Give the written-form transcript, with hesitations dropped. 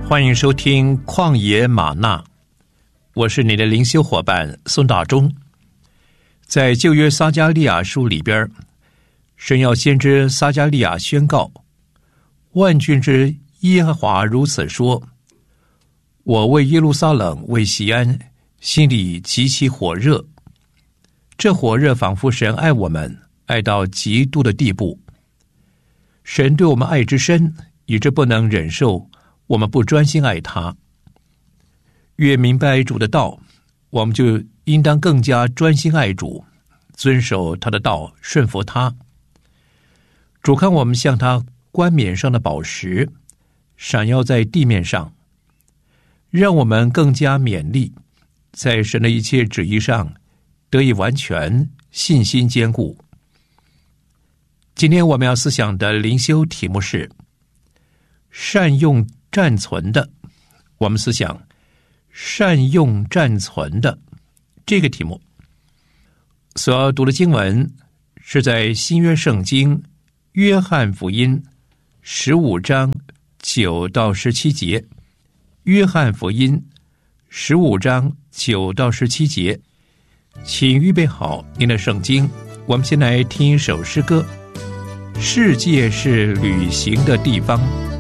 欢迎收听旷野吗哪，我是你的灵修伙伴孙大中。在旧约撒迦利亚书里边，神要先知撒迦利亚宣告，万军之耶和华如此说，我为耶路撒冷为锡安心里极其火热，这火热仿佛神爱我们爱到极度的地步，神对我们爱之深，以致不能忍受我们不专心爱他。越明白主的道，我们就应当更加专心爱主，遵守他的道，顺服他。主看我们像他冠冕上的宝石，闪耀在地面上，让我们更加勉励，在神的一切旨意上得以完全，信心坚固。今天我们要思想的灵修题目是善用暂存的。我们思想善用暂存的这个题目，所要读的经文是在新约圣经约翰福音15章9到17节。约翰福音15章9到17节，请预备好您的圣经。我们先来听一首诗歌，世界是旅行的地方。